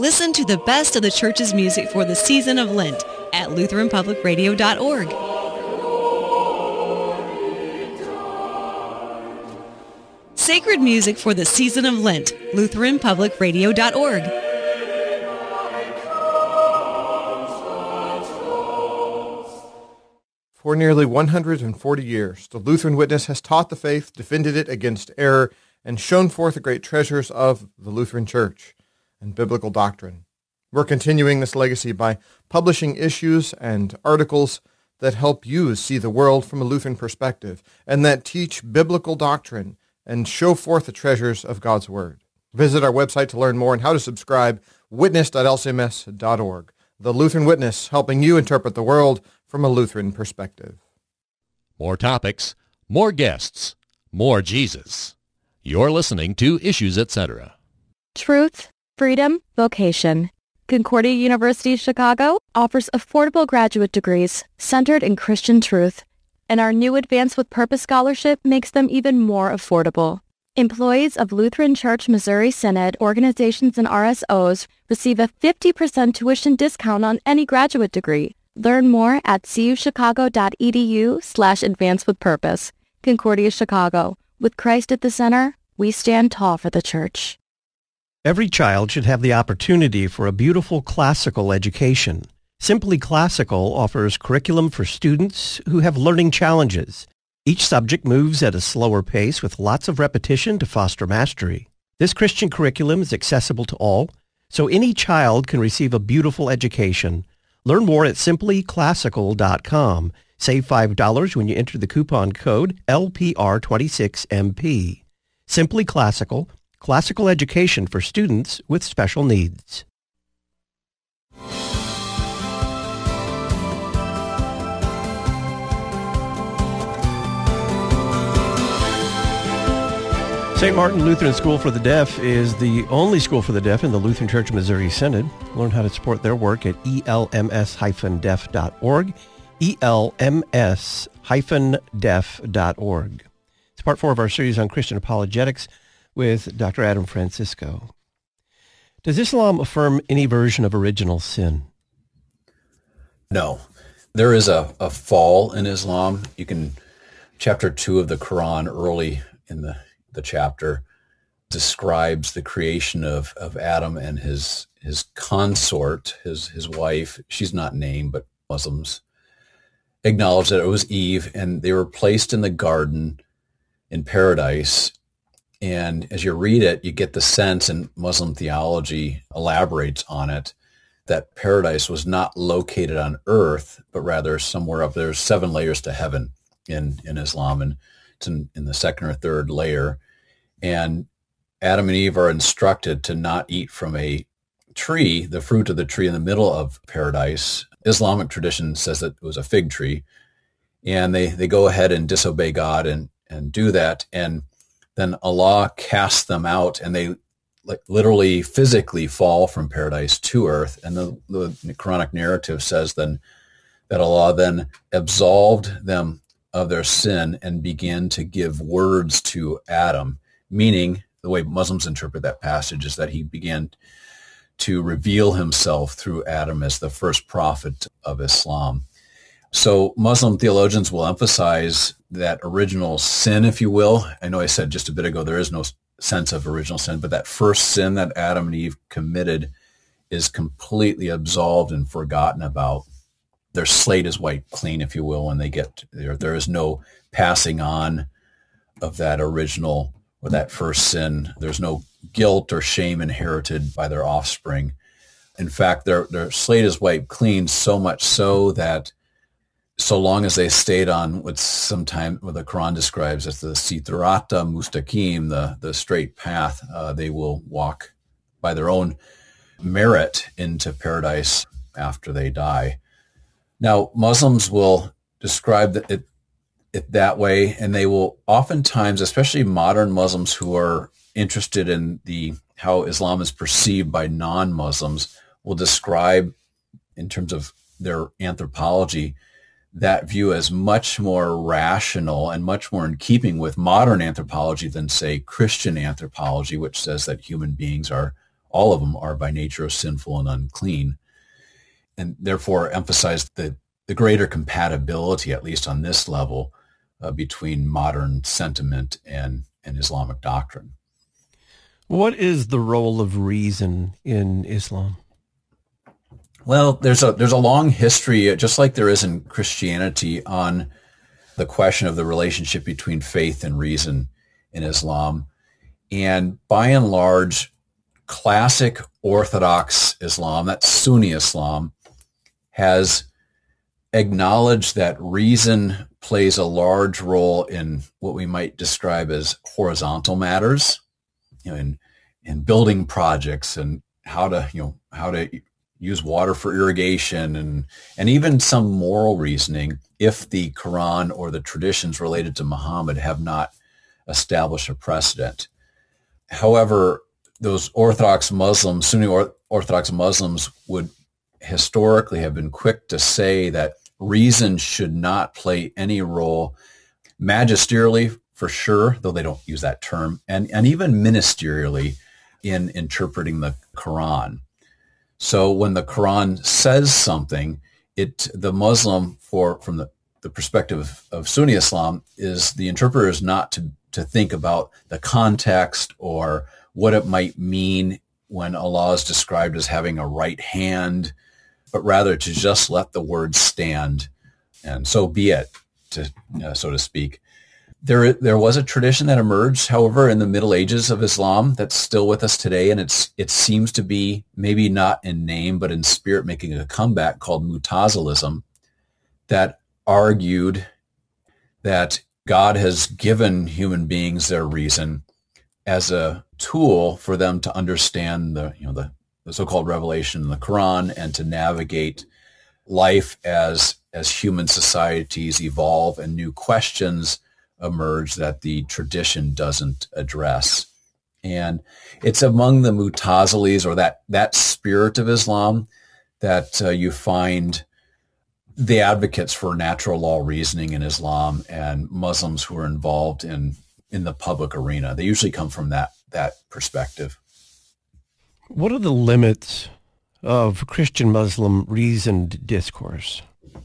Listen to the best of the church's music for the season of Lent at LutheranPublicRadio.org. Sacred music for the season of Lent, LutheranPublicRadio.org. For nearly 140 years, the Lutheran Witness has taught the faith, defended it against error, and shown forth the great treasures of the Lutheran Church and biblical doctrine. We're continuing this legacy by publishing issues and articles that help you see the world from a Lutheran perspective and that teach biblical doctrine and show forth the treasures of God's Word. Visit our website to learn more on how to subscribe, witness.lcms.org. The Lutheran Witness, helping you interpret the world from a Lutheran perspective. More topics, more guests, more Jesus. You're listening to Issues, Etc. Truth, freedom, vocation. Concordia University Chicago offers affordable graduate degrees centered in Christian truth, and our new Advance with Purpose scholarship makes them even more affordable. Employees of Lutheran Church Missouri Synod organizations and RSOs receive a 50% tuition discount on any graduate degree. Learn more at cuchicago.edu/advancewithpurpose. Concordia Chicago. With Christ at the center, we stand tall for the church. Every child should have the opportunity for a beautiful classical education. Simply Classical offers curriculum for students who have learning challenges. Each subject moves at a slower pace with lots of repetition to foster mastery. This Christian curriculum is accessible to all, so any child can receive a beautiful education. Learn more at simplyclassical.com. Save $5 when you enter the coupon code LPR26MP. Simply Classical, classical education for students with special needs. St. Martin Lutheran School for the Deaf is the only school for the deaf in the Lutheran Church Missouri Synod. Learn how to support their work at elms-deaf.org, elms-deaf.org. It's part 4 of our series on Christian apologetics with Dr. Adam Francisco. Does Islam affirm any version of original sin? No. There is a fall in Islam. You can, chapter 2 of the Quran, early in the chapter, describes the creation of Adam and his consort, his wife. She's not named, but Muslims acknowledge that it was Eve, and they were placed in the garden in paradise. And as you read it, you get the sense, and Muslim theology elaborates on it, that paradise was not located on earth, but rather somewhere up there. There's 7 layers to heaven in Islam, and it's in the second or third layer. And Adam and Eve are instructed to not eat from a tree, the fruit of the tree in the middle of paradise. Islamic tradition says that it was a fig tree. And they go ahead and disobey God and do that. And then Allah casts them out, and they literally physically fall from paradise to earth. And the Quranic narrative says then that Allah then absolved them of their sin and began to give words to Adam, meaning the way Muslims interpret that passage is that he began to reveal himself through Adam as the first prophet of Islam. So Muslim theologians will emphasize that original sin, if you will. I know I said just a bit ago there is no sense of original sin, but that first sin that Adam and Eve committed is completely absolved and forgotten about. Their slate is wiped clean, if you will, when they get there. There is no passing on of that original or that first sin. There's no guilt or shame inherited by their offspring. In fact, their slate is wiped clean, so much so that so long as they stayed on what the Quran describes as the Sitrata Mustaqim, the straight path, they will walk by their own merit into paradise after they die. Now, Muslims will describe it that way, and they will oftentimes, especially modern Muslims who are interested in how Islam is perceived by non-Muslims, will describe, in terms of their anthropology, that view as much more rational and much more in keeping with modern anthropology than, say, Christian anthropology, which says that human beings are all of them are by nature sinful and unclean, and therefore emphasize the greater compatibility, at least on this level, between modern sentiment and Islamic doctrine. What is the role of reason in Islam? Well, there's a long history, just like there is in Christianity, on the question of the relationship between faith and reason in Islam. And by and large, classic Orthodox Islam, that's Sunni Islam, has acknowledged that reason plays a large role in what we might describe as horizontal matters, in building projects and how to use water for irrigation and even some moral reasoning if the Quran or the traditions related to Muhammad have not established a precedent. However, those Orthodox Muslims, Sunni Orthodox Muslims, would historically have been quick to say that reason should not play any role magisterially, for sure, though they don't use that term, and even ministerially in interpreting the Quran. So when the Quran says something, the Muslim, from the perspective of Sunni Islam, is the interpreter is not to think about the context or what it might mean when Allah is described as having a right hand, but rather to just let the words stand, and so be it, so to speak. There was a tradition that emerged, however, in the Middle Ages of Islam that's still with us today, and it seems to be, maybe not in name, but in spirit, making a comeback, called Mu'tazilism, that argued that God has given human beings their reason as a tool for them to understand the so-called revelation in the Quran and to navigate life as human societies evolve and new questions emerge that the tradition doesn't address. And it's among the Mu'tazilis, or that spirit of Islam, that you find the advocates for natural law reasoning in Islam and Muslims who are involved in the public arena. They usually come from that perspective. What are the limits of Christian-Muslim reasoned discourse?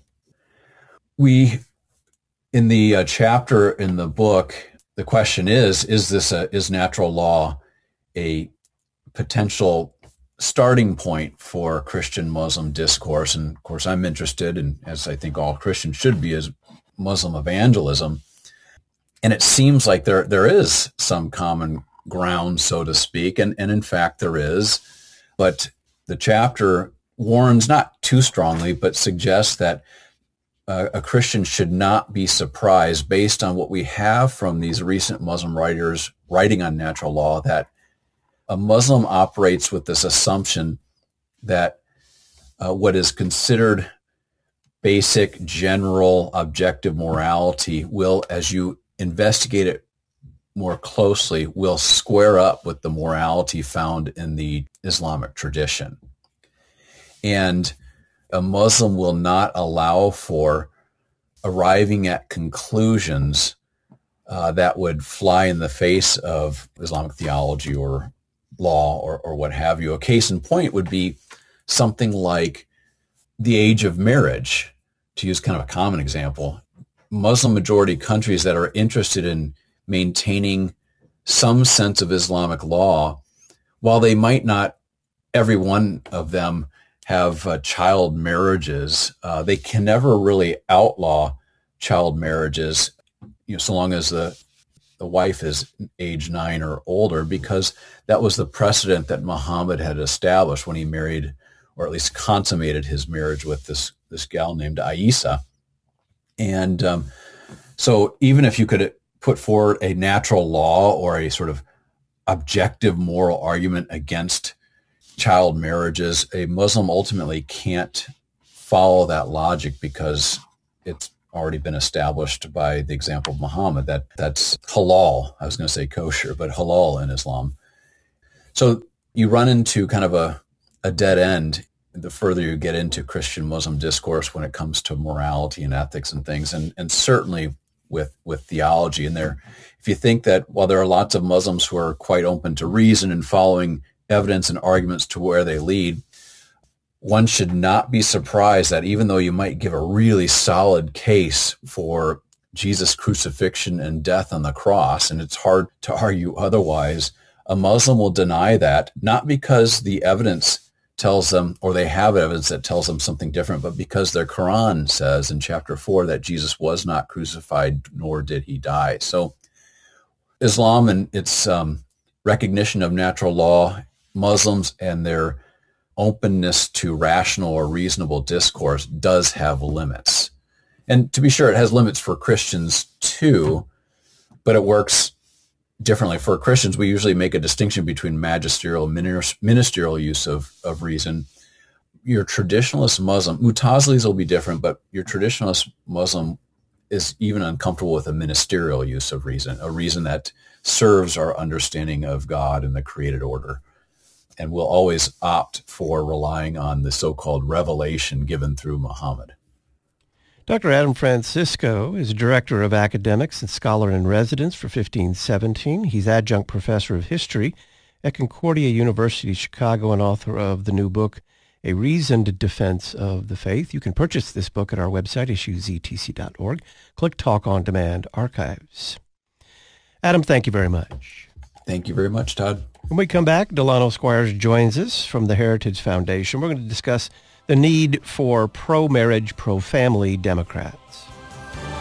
In the chapter in the book, the question is natural law a potential starting point for Christian-Muslim discourse? And of course, I'm interested in, as I think all Christians should be, as Muslim evangelism. And it seems like there is some common ground, so to speak, and in fact there is. But the chapter warns, not too strongly, but suggests that a Christian should not be surprised, based on what we have from these recent Muslim writers writing on natural law, that a Muslim operates with this assumption that what is considered basic, general, objective morality will, as you investigate it more closely, will square up with the morality found in the Islamic tradition. And a Muslim will not allow for arriving at conclusions that would fly in the face of Islamic theology or law or what have you. A case in point would be something like the age of marriage, to use kind of a common example. Muslim majority countries that are interested in maintaining some sense of Islamic law, while they might not, every one of them, have child marriages, they can never really outlaw child marriages, so long as the wife is age 9 or older, because that was the precedent that Muhammad had established when he married, or at least consummated his marriage with this gal named Aisha. And so even if you could put forward a natural law or a sort of objective moral argument against child marriages, a Muslim ultimately can't follow that logic, because it's already been established by the example of Muhammad that's halal. I was going to say kosher, but halal in Islam. So you run into kind of a dead end the further you get into Christian-Muslim discourse when it comes to morality and ethics and things, and certainly with theology in there. If you think that while there are lots of Muslims who are quite open to reason and following evidence and arguments to where they lead, one should not be surprised that even though you might give a really solid case for Jesus' crucifixion and death on the cross, and it's hard to argue otherwise, a Muslim will deny that, not because the evidence tells them, or they have evidence that tells them something different, but because their Quran says in chapter 4 that Jesus was not crucified, nor did he die. So Islam and its recognition of natural law, Muslims and their openness to rational or reasonable discourse does have limits. And to be sure, it has limits for Christians too, but it works differently. For Christians, we usually make a distinction between magisterial and ministerial use of reason. Your traditionalist Muslim, Mutazili's will be different, but your traditionalist Muslim is even uncomfortable with a ministerial use of reason, a reason that serves our understanding of God and the created order, and will always opt for relying on the so-called revelation given through Muhammad. Dr. Adam Francisco is Director of Academics and Scholar in Residence for 1517. He's Adjunct Professor of History at Concordia University, Chicago, and author of the new book, A Reasoned Defense of the Faith. You can purchase this book at our website, issuesetc.org. Click Talk on Demand Archives. Adam, thank you very much. Thank you very much, Todd. When we come back, Delano Squires joins us from the Heritage Foundation. We're going to discuss the need for pro-marriage, pro-family Democrats.